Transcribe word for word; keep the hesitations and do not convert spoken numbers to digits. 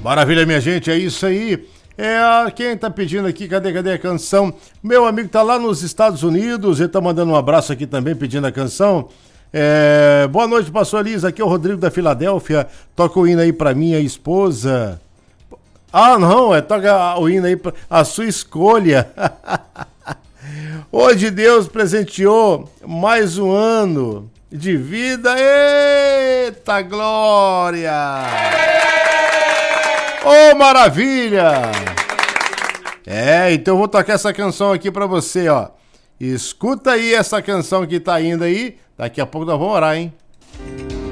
Maravilha, minha gente, é isso aí. É, quem tá pedindo aqui, cadê, cadê a canção? Meu amigo tá lá nos Estados Unidos, ele tá mandando um abraço aqui também, pedindo a canção. É, boa noite, pastor Liz, aqui é o Rodrigo da Filadélfia, toca o hino aí pra minha esposa. Ah, não, é toca o hino aí pra a sua escolha. Hoje Deus presenteou mais um ano de vida, eita glória! Ô, maravilha! É, então eu vou tocar essa canção aqui pra você, ó. Escuta aí essa canção que tá indo aí. Daqui a pouco nós vamos orar, hein?